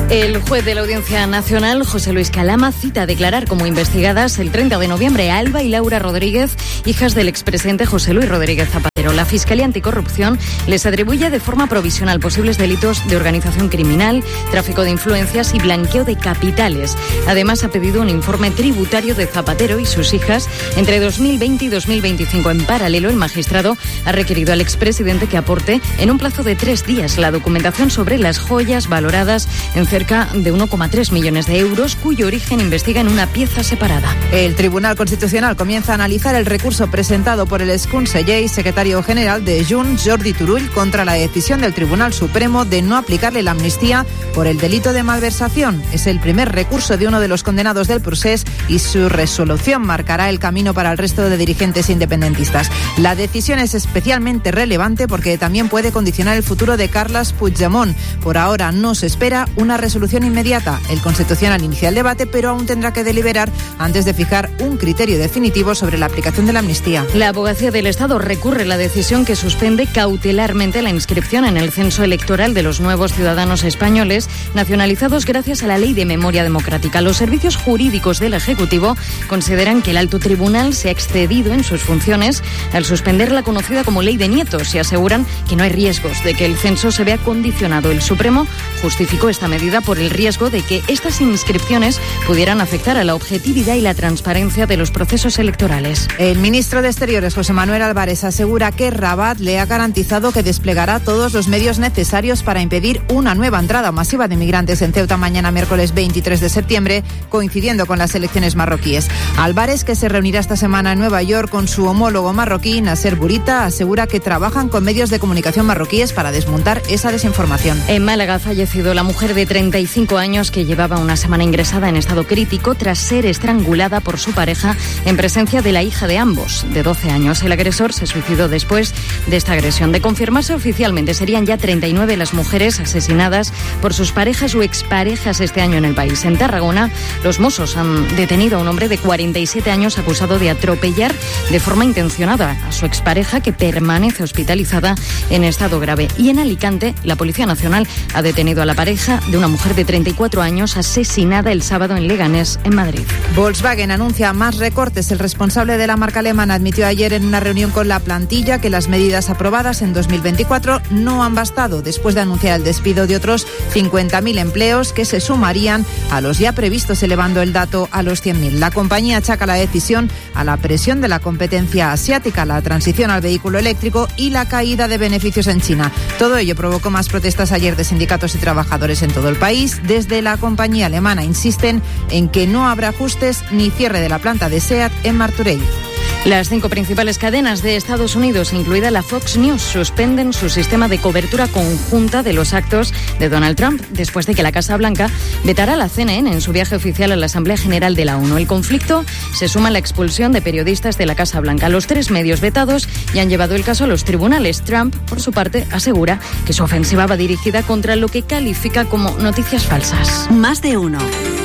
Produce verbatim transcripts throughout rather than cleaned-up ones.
El juez de la Audiencia Nacional, José Luis Calama, cita a declarar como investigadas el treinta de noviembre a Alba y Laura Rodríguez, hijas del expresidente José Luis Rodríguez Zapatero. La Fiscalía Anticorrupción les atribuye de forma provisional posibles delitos de organización criminal, tráfico de influencias y blanqueo de capitales. Además, ha pedido un informe tributario de Zapatero y sus hijas entre dos mil veinte y dos mil veinticinco. En paralelo, el magistrado ha requerido al expresidente que aporte en un plazo de tres días la documentación sobre las joyas valoradas en cerca de uno coma tres millones de euros, cuyo origen investiga en una pieza separada. El Tribunal Constitucional comienza a analizar el recurso presentado por el exconseller y secretario general de Junts, Jordi Turull, contra la decisión del Tribunal Supremo de no aplicarle la amnistía por el delito de malversación. Es el primer recurso de uno de los condenados del procés y su resolución marcará el camino para el resto de dirigentes independentistas. La decisión es especialmente relevante porque también puede condicionar el futuro de Carles Puigdemont. Por ahora no se espera una resolución inmediata. El Constitucional inicia el debate, pero aún tendrá que deliberar antes de fijar un criterio definitivo sobre la aplicación de la amnistía. La Abogacía del Estado recurre la decisión que suspende cautelarmente la inscripción en el censo electoral de los nuevos ciudadanos españoles nacionalizados gracias a la Ley de Memoria Democrática. Los servicios jurídicos del Ejecutivo consideran que el alto tribunal se ha excedido en sus funciones al suspender la conocida como Ley de Nietos y aseguran que no hay riesgos de que el censo se vea condicionado. El Supremo justificó esta medida por el riesgo de que estas inscripciones pudieran afectar a la objetividad y la transparencia de los procesos electorales. El ministro de Exteriores, José Manuel Álvarez, asegura que Rabat le ha garantizado que desplegará todos los medios necesarios para impedir una nueva entrada masiva de migrantes en Ceuta mañana miércoles veintitrés de septiembre, coincidiendo con las elecciones marroquíes. Álvarez, que se reunirá esta semana en Nueva York con su homólogo marroquí, Nasser Bourita, asegura que trabajan con medios de comunicación marroquíes para desmontar esa desinformación. En Málaga ha fallecido la mujer de treinta y cinco años que llevaba una semana ingresada en estado crítico tras ser estrangulada por su pareja en presencia de la hija de ambos, de doce años. El agresor se suicidó después de esta agresión. De confirmarse oficialmente, serían ya treinta y nueve las mujeres asesinadas por sus parejas o exparejas este año en el país. En Tarragona, los Mossos han detenido a un hombre de cuarenta y siete años acusado de atropellar de forma intencionada a su expareja, que permanece hospitalizada en estado grave. Y en Alicante, la Policía Nacional ha detenido a la pareja de una mujer de treinta y cuatro años asesinada el sábado en Leganés, en Madrid. Volkswagen anuncia más recortes. El responsable de la marca alemana admitió ayer en una reunión con la plantilla que las medidas aprobadas en dos mil veinticuatro no han bastado, después de anunciar el despido de otros cincuenta mil empleos que se sumarían a los ya previstos, elevando el dato a los cien mil. La compañía achaca la decisión a la presión de la competencia asiática, la transición al vehículo eléctrico y la caída de beneficios en China. Todo ello provocó más protestas ayer de sindicatos y trabajadores en todo el país. Desde la compañía alemana insisten en que no habrá ajustes ni cierre de la planta de SEAT en Martorell. Las cinco principales cadenas de Estados Unidos, incluida la Fox News, suspenden su sistema de cobertura conjunta de los actos de Donald Trump después de que la Casa Blanca vetara a la C N N en su viaje oficial a la Asamblea General de la ONU. El conflicto se suma a la expulsión de periodistas de la Casa Blanca. Los tres medios vetados ya han llevado el caso a los tribunales. Trump, por su parte, asegura que su ofensiva va dirigida contra lo que califica como noticias falsas. Más de uno.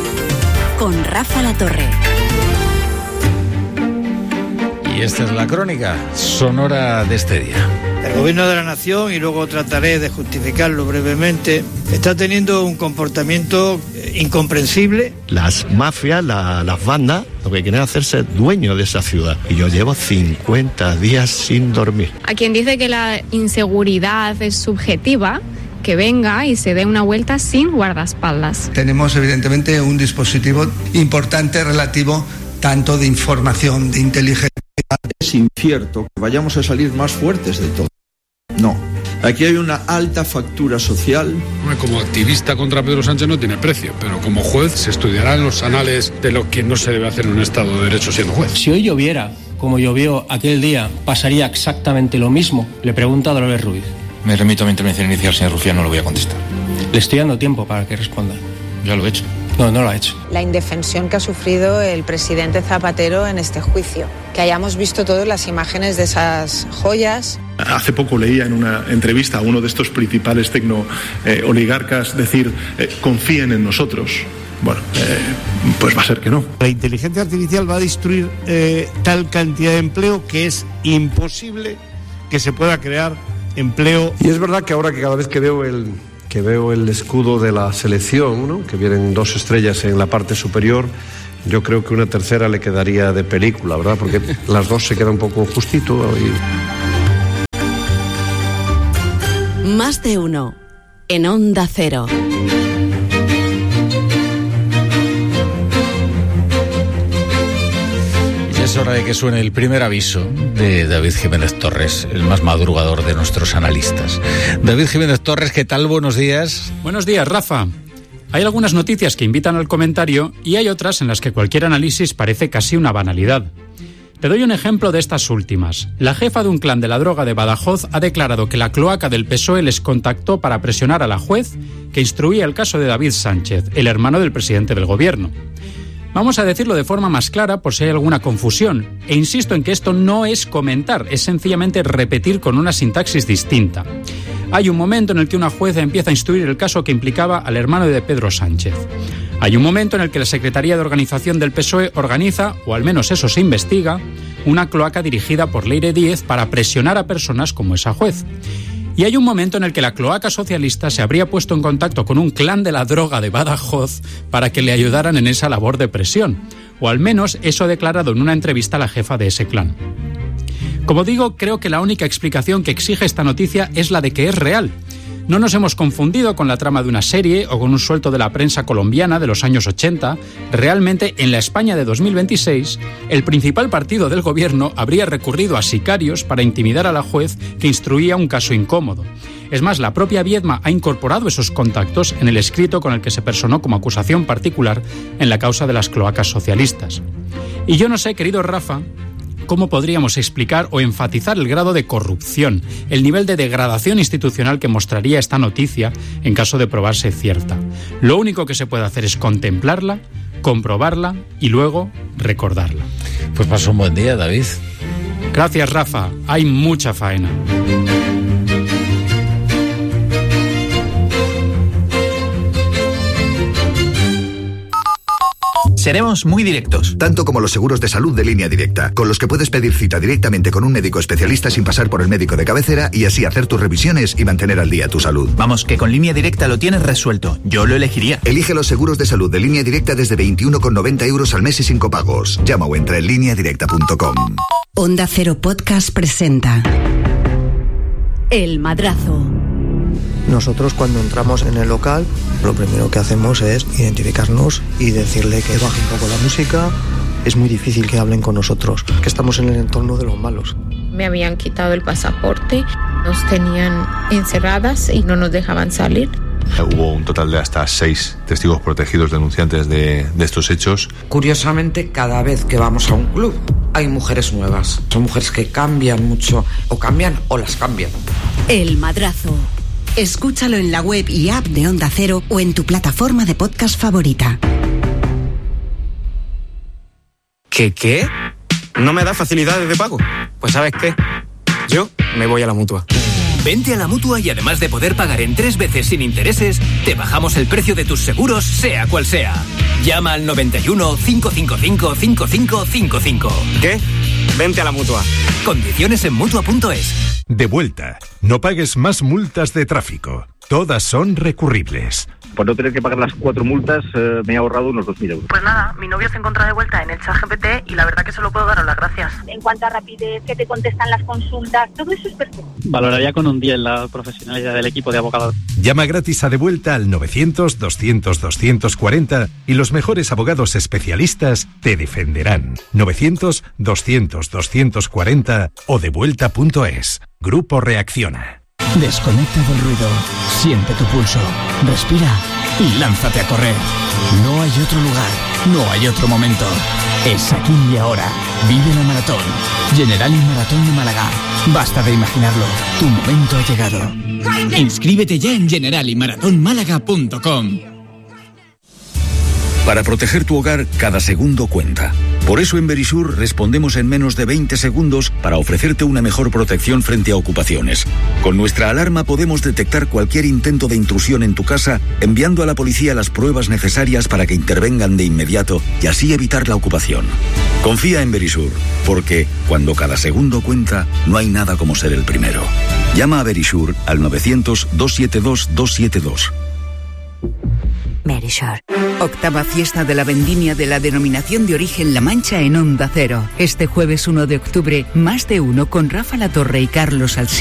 Con Rafa La Torre. Y esta es la crónica sonora de este día. El gobierno de la nación, y luego trataré de justificarlo brevemente, está teniendo un comportamiento incomprensible. Las mafias, la, las bandas, lo que quieren hacerse dueños de esa ciudad. Y yo llevo cincuenta días sin dormir. A quien dice que la inseguridad es subjetiva, que venga y se dé una vuelta sin guardaespaldas. Tenemos evidentemente un dispositivo importante relativo tanto de información, de inteligencia. Es incierto que vayamos a salir más fuertes de todo. No. Aquí hay una alta factura social. Como activista contra Pedro Sánchez no tiene precio, pero como juez se estudiará en los anales de lo que no se debe hacer en un Estado de Derecho siendo juez. Si hoy lloviera, como llovió aquel día, pasaría exactamente lo mismo. Le pregunto a Dolores Ruiz. Me remito a mi intervención inicial, señor Rufián, no lo voy a contestar. Le estoy dando tiempo para que responda. Ya lo he hecho. No, no lo ha hecho. La indefensión que ha sufrido el presidente Zapatero en este juicio. Que hayamos visto todas las imágenes de esas joyas. Hace poco leía en una entrevista a uno de estos principales tecno eh, oligarcas decir, eh, confíen en nosotros. Bueno, eh, pues va a ser que no. La inteligencia artificial va a destruir eh, tal cantidad de empleo que es imposible que se pueda crear empleo. Y es verdad que ahora que cada vez que veo el... que veo el escudo de la selección, ¿no?, que vienen dos estrellas en la parte superior, yo creo que una tercera le quedaría de película, ¿verdad? Porque las dos se quedan un poco justito. Y... Más de uno en Onda Cero. Es hora de que suene el primer aviso de David Jiménez Torres, el más madrugador de nuestros analistas. David Jiménez Torres, ¿qué tal? Buenos días. Buenos días, Rafa. Hay algunas noticias que invitan al comentario y hay otras en las que cualquier análisis parece casi una banalidad. Te doy un ejemplo de estas últimas. La jefa de un clan de la droga de Badajoz ha declarado que la cloaca del P S O E les contactó para presionar a la juez que instruía el caso de David Sánchez, el hermano del presidente del gobierno. Vamos a decirlo de forma más clara por si hay alguna confusión, e insisto en que esto no es comentar, es sencillamente repetir con una sintaxis distinta. Hay un momento en el que una jueza empieza a instruir el caso que implicaba al hermano de Pedro Sánchez. Hay un momento en el que la Secretaría de Organización del P S O E organiza, o al menos eso se investiga, una cloaca dirigida por Leire Díez para presionar a personas como esa juez. Y hay un momento en el que la cloaca socialista se habría puesto en contacto con un clan de la droga de Badajoz para que le ayudaran en esa labor de presión, o al menos eso ha declarado en una entrevista la jefa de ese clan. Como digo, creo que la única explicación que exige esta noticia es la de que es real. No nos hemos confundido con la trama de una serie o con un suelto de la prensa colombiana de los años ochenta. Realmente, en la España de dos mil veintiséis, el principal partido del gobierno habría recurrido a sicarios para intimidar a la juez que instruía un caso incómodo. Es más, la propia Viedma ha incorporado esos contactos en el escrito con el que se personó como acusación particular en la causa de las cloacas socialistas. Y yo no sé, querido Rafa, ¿cómo podríamos explicar o enfatizar el grado de corrupción, el nivel de degradación institucional que mostraría esta noticia en caso de probarse cierta? Lo único que se puede hacer es contemplarla, comprobarla y luego recordarla. Pues pasó un buen día, David. Gracias, Rafa. Hay mucha faena. Seremos muy directos. Tanto como los seguros de salud de Línea Directa, con los que puedes pedir cita directamente con un médico especialista sin pasar por el médico de cabecera y así hacer tus revisiones y mantener al día tu salud. Vamos, que con Línea Directa lo tienes resuelto. Yo lo elegiría. Elige los seguros de salud de Línea Directa desde veintiuno con noventa euros al mes y sin copagos. Llama o entra en línea directa punto com. Onda Cero Podcast presenta El Madrazo. Nosotros cuando entramos en el local, lo primero que hacemos es identificarnos y decirle que baje un poco la música. Es muy difícil que hablen con nosotros, que estamos en el entorno de los malos. Me habían quitado el pasaporte, nos tenían encerradas y no nos dejaban salir. Hubo un total de hasta seis testigos protegidos denunciantes de, de estos hechos. Curiosamente, cada vez que vamos a un club hay mujeres nuevas. Son mujeres que cambian mucho, o cambian o las cambian. El Madrazo. Escúchalo en la web y app de Onda Cero o en tu plataforma de podcast favorita. ¿Qué qué? ¿No me da facilidades de pago? Pues ¿sabes qué? Yo me voy a la Mutua. Vente a la Mutua y además de poder pagar en tres veces sin intereses, te bajamos el precio de tus seguros, sea cual sea. Llama al noventa y uno, cinco cinco cinco, cinco cinco cinco cinco. ¿Qué? Vente a la Mutua. Condiciones en Mutua punto es. De vuelta. No pagues más multas de tráfico. Todas son recurribles. Por no tener que pagar las cuatro multas, eh, me he ahorrado unos dos mil euros. Pues nada, mi novio se encuentra de vuelta en el ChatGPT y la verdad que solo puedo daros las gracias. En cuanto a rapidez, que te contestan las consultas, todo eso es perfecto. Valoraría con un diez la profesionalidad del equipo de abogados. Llama gratis a De Vuelta al novecientos, doscientos, doscientos cuarenta y los mejores abogados especialistas te defenderán. novecientos, doscientos, doscientos cuarenta o devuelta punto es. Grupo Reacciona. Desconecta del ruido, siente tu pulso, respira y lánzate a correr. No hay otro lugar, no hay otro momento. Es aquí y ahora. Vive la maratón. Generali Maratón de Málaga. Basta de imaginarlo. Tu momento ha llegado. Inscríbete ya en generali maratón málaga punto com. Para proteger tu hogar, cada segundo cuenta. Por eso en Verisur respondemos en menos de veinte segundos para ofrecerte una mejor protección frente a ocupaciones. Con nuestra alarma podemos detectar cualquier intento de intrusión en tu casa, enviando a la policía las pruebas necesarias para que intervengan de inmediato y así evitar la ocupación. Confía en Verisur, porque cuando cada segundo cuenta, no hay nada como ser el primero. Llama a Verisure al novecientos, doscientos setenta y dos, doscientos setenta y dos. Verisure. Octava fiesta de la vendimia de la denominación de origen La Mancha en Onda Cero. Este jueves uno de octubre, más de uno con Rafa La Torre y Carlos Alsina.